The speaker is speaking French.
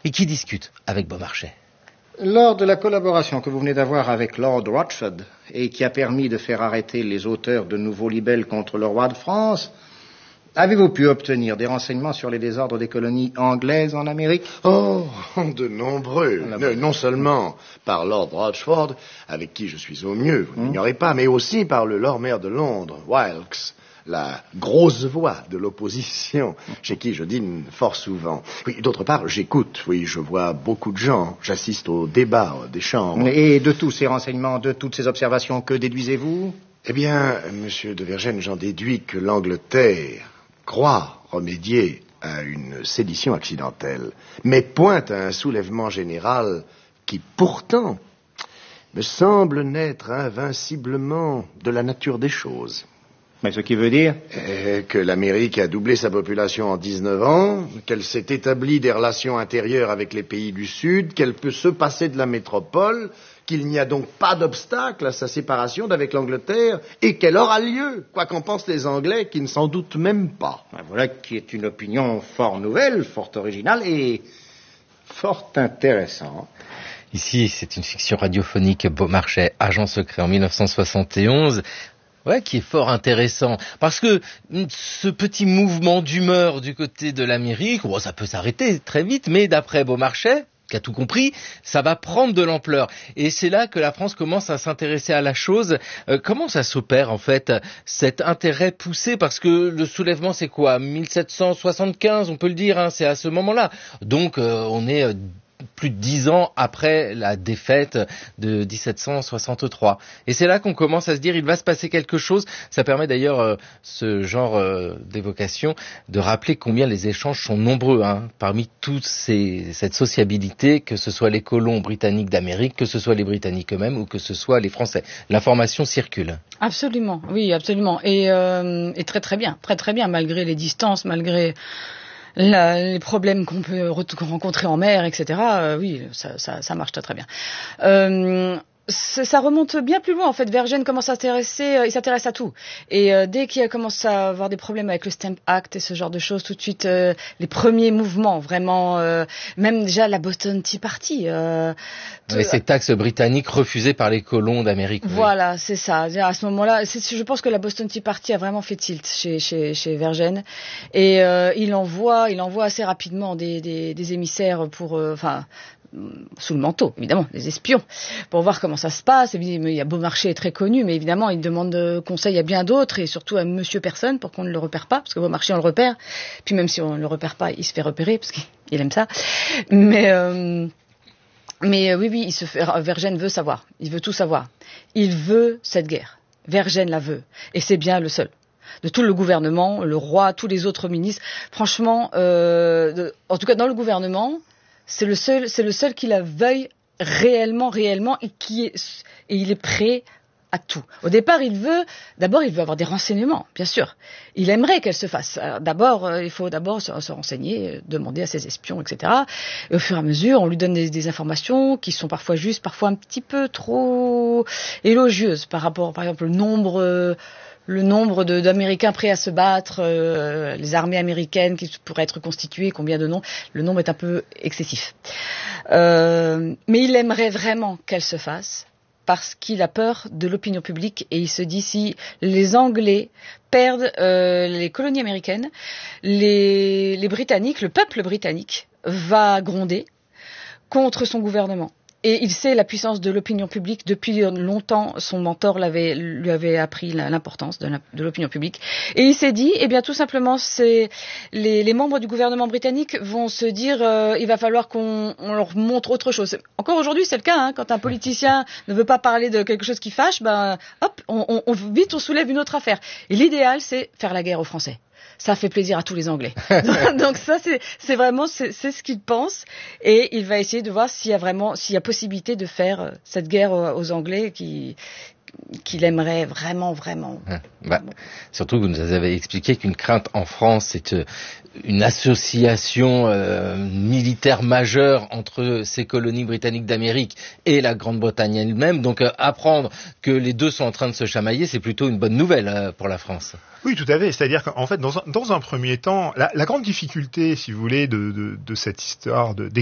Et qui discute avec Beaumarchais? Lors de la collaboration que vous venez d'avoir avec Lord Rochford et qui a permis de faire arrêter les auteurs de nouveaux libelles contre le roi de France, avez-vous pu obtenir des renseignements sur les désordres des colonies anglaises en Amérique? Oh, de nombreux. Non seulement par Lord Rochford, avec qui je suis au mieux, vous n'ignorez pas, mais aussi par le Lord Mayor de Londres, Wilkes, la grosse voix de l'opposition, chez qui je dîne fort souvent. Oui, d'autre part, j'écoute, oui, je vois beaucoup de gens, j'assiste aux débats des chambres. Et de tous ces renseignements, de toutes ces observations, que déduisez-vous? Eh bien, monsieur de Vergennes, j'en déduis que l'Angleterre croit remédier à une sédition accidentelle, mais pointe à un soulèvement général qui, pourtant, me semble naître invinciblement de la nature des choses. Mais ce qui veut dire? Que l'Amérique a doublé sa population en 19 ans, qu'elle s'est établie des relations intérieures avec les pays du Sud, qu'elle peut se passer de la métropole, qu'il n'y a donc pas d'obstacle à sa séparation d'avec l'Angleterre, et qu'elle aura lieu, quoi qu'en pensent les Anglais, qui ne s'en doutent même pas. Voilà qui est une opinion fort nouvelle, fort originale et fort intéressante. Ici, c'est une fiction radiophonique, Beaumarchais, agent secret en 1971. Ouais, qui est fort intéressant, parce que ce petit mouvement d'humeur du côté de l'Amérique, bon, ça peut s'arrêter très vite, mais d'après Beaumarchais, qui a tout compris, ça va prendre de l'ampleur. Et c'est là que la France commence à s'intéresser à la chose. Comment ça s'opère, en fait, cet intérêt poussé? Parce que le soulèvement, c'est quoi? 1775, on peut le dire, hein, c'est à ce moment-là. Donc, on est plus de 10 ans après la défaite de 1763. Et c'est là qu'on commence à se dire, il va se passer quelque chose. Ça permet d'ailleurs, ce genre d'évocation, de rappeler combien les échanges sont nombreux, hein, parmi toute cette sociabilité, que ce soit les colons britanniques d'Amérique, que ce soit les Britanniques eux-mêmes ou que ce soit les Français. L'information circule. Absolument, oui, absolument. Et très très bien, malgré les distances, malgré les problèmes qu'on peut rencontrer en mer, etc. Oui, ça marche très très bien. Ça remonte bien plus loin, en fait. Vergennes commence à s'intéresser, il s'intéresse à tout. Et dès qu'il commence à avoir des problèmes avec le Stamp Act et ce genre de choses, tout de suite, les premiers mouvements, vraiment, même déjà la Boston Tea Party. Ces taxes britanniques refusées par les colons d'Amérique. Voilà, oui. C'est ça. À ce moment-là, je pense que la Boston Tea Party a vraiment fait tilt chez Vergennes. Et il envoie assez rapidement des émissaires pour, sous le manteau, évidemment, des espions, pour voir comment ça se passe. Il y a Beaumarchais est très connu, mais évidemment, il demande conseil à bien d'autres, et surtout à Monsieur Personne, pour qu'on ne le repère pas, parce que Beaumarchais, on le repère. Puis même si on ne le repère pas, il se fait repérer, parce qu'il aime ça. Mais oui, Vergennes veut savoir. Il veut tout savoir. Il veut cette guerre. Vergennes la veut. Et c'est bien le seul. De tout le gouvernement, le roi, tous les autres ministres. Franchement, en tout cas, dans le gouvernement, c'est le seul qui la veuille réellement, et il est prêt à tout. Au départ, il veut avoir des renseignements, bien sûr. Il aimerait qu'elle se fasse. Alors, il faut se renseigner, demander à ses espions, etc. Et au fur et à mesure, on lui donne des informations qui sont parfois justes, parfois un petit peu trop élogieuses par rapport, par exemple, le nombre d'Américains prêts à se battre, les armées américaines qui pourraient être constituées, combien de noms, le nombre est un peu excessif. Mais il aimerait vraiment qu'elle se fasse, parce qu'il a peur de l'opinion publique, et il se dit, si les Anglais perdent les colonies américaines, les Britanniques, le peuple britannique va gronder contre son gouvernement. Et il sait la puissance de l'opinion publique. Depuis longtemps, son mentor lui avait appris l'importance de l'opinion publique. Et il s'est dit, tout simplement, les membres du gouvernement britannique vont se dire, il va falloir qu'on leur montre autre chose. Encore aujourd'hui, c'est le cas, hein, quand un politicien ne veut pas parler de quelque chose qui fâche, vite on soulève une autre affaire. Et l'idéal, c'est faire la guerre aux Français. Ça fait plaisir à tous les Anglais. Donc ça, c'est vraiment ce qu'il pense, et il va essayer de voir s'il y a possibilité de faire cette guerre aux Anglais qu'il aimerait vraiment. Surtout que vous nous avez expliqué qu'une crainte en France, c'est une association militaire majeure entre ces colonies britanniques d'Amérique et la Grande-Bretagne elle-même. Donc apprendre que les deux sont en train de se chamailler, c'est plutôt une bonne nouvelle pour la France. Oui, tout à fait. C'est-à-dire qu'en fait, dans un premier temps, la grande difficulté, si vous voulez, de cette histoire